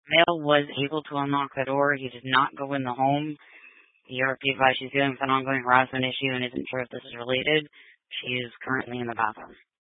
Male was able to unlock the door. He did not go in the home. The ERP advised she's dealing with an ongoing harassment issue and isn't sure if this is related. She is currently in the bathroom.